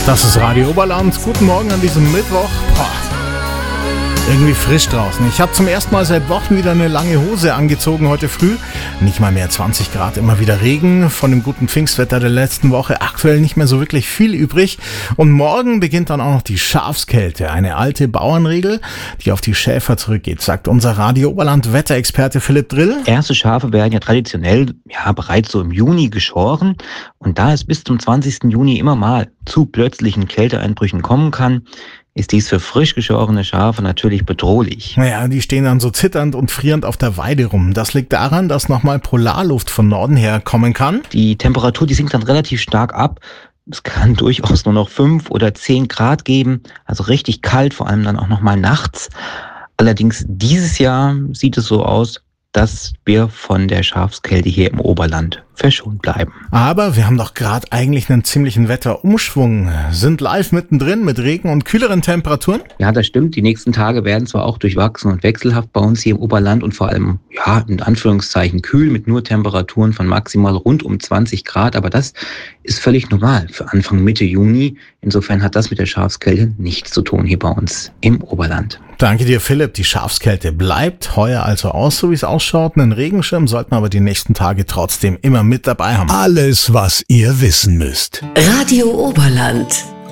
Das ist Radio Oberland. Guten Morgen an diesem Mittwoch. Irgendwie frisch draußen. Ich habe zum ersten Mal seit Wochen wieder eine lange Hose angezogen heute früh. Nicht mal mehr 20 Grad, immer wieder Regen. Von dem guten Pfingstwetter der letzten Woche aktuell nicht mehr so wirklich viel übrig. Und morgen beginnt dann auch noch die Schafskälte. Eine alte Bauernregel, die auf die Schäfer zurückgeht, sagt unser Radio Oberland Wetterexperte Philipp Drill. Erste Schafe werden ja traditionell bereits so im Juni geschoren. Und da es bis zum 20. Juni immer mal zu plötzlichen Kälteeinbrüchen kommen kann, ist dies für frisch geschorene Schafe natürlich bedrohlich. Naja, die stehen dann so zitternd und frierend auf der Weide rum. Das liegt daran, dass nochmal Polarluft von Norden her kommen kann. Die Temperatur, die sinkt dann relativ stark ab. Es kann durchaus nur noch 5 oder 10 Grad geben, also richtig kalt, vor allem dann auch nochmal nachts. Allerdings dieses Jahr sieht es so aus, dass wir von der Schafskälte hier im Oberland verschont bleiben. Aber wir haben doch gerade eigentlich einen ziemlichen Wetterumschwung. Sind live mittendrin mit Regen und kühleren Temperaturen? Ja, das stimmt. Die nächsten Tage werden zwar auch durchwachsen und wechselhaft bei uns hier im Oberland und vor allem, in Anführungszeichen kühl mit nur Temperaturen von maximal rund um 20 Grad. Aber das ist völlig normal für Anfang Mitte Juni. Insofern hat das mit der Schafskälte nichts zu tun hier bei uns im Oberland. Danke dir, Philipp. Die Schafskälte bleibt heuer also aus, so wie es ausschaut. Einen Regenschirm sollten aber die nächsten Tage trotzdem immer mit dabei haben. Alles, was ihr wissen müsst. Radio Oberland.